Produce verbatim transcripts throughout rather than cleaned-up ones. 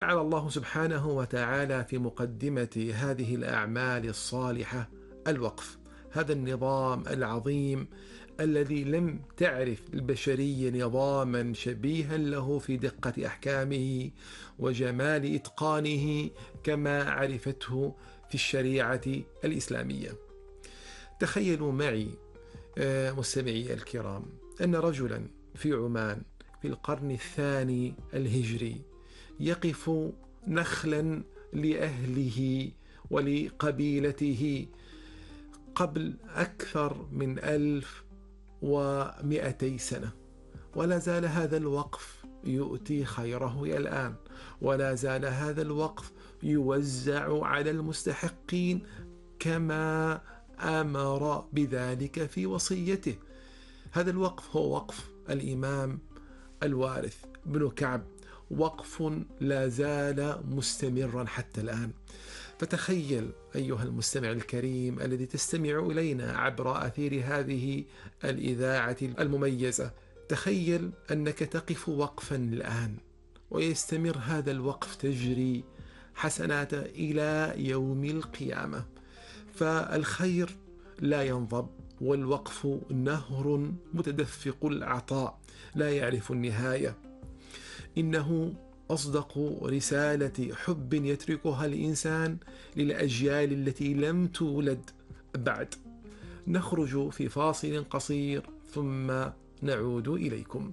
جعل الله سبحانه وتعالى في مقدمة هذه الأعمال الصالحة الوقف، هذا النظام العظيم الذي لم تعرف البشرية نظاما شبيها له في دقة أحكامه وجمال إتقانه كما عرفته في الشريعة الإسلامية. تخيلوا معي مستمعي الكرام أن رجلا في عمان في القرن الثاني الهجري يقف نخلا لأهله ولقبيلته قبل أكثر من ألف ومئتي سنة، ولا زال هذا الوقف يؤتي خيره إلى الآن، ولا زال هذا الوقف يوزع على المستحقين كما أمر بذلك في وصيته. هذا الوقف هو وقف الإمام الوارث بن كعب، وقف لا زال مستمرا حتى الآن. فتخيل أيها المستمع الكريم الذي تستمع إلينا عبر أثير هذه الإذاعة المميزة، تخيل أنك تقف وقفا الآن ويستمر هذا الوقف تجري حسناته إلى يوم القيامة. فالخير لا ينضب، والوقف نهر متدفق العطاء لا يعرف النهاية. إنه أصدق رسالة حب يتركها الإنسان للأجيال التي لم تولد بعد. نخرج في فاصل قصير ثم نعود إليكم.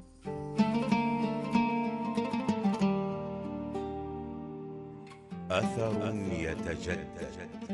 أثر يتجدد.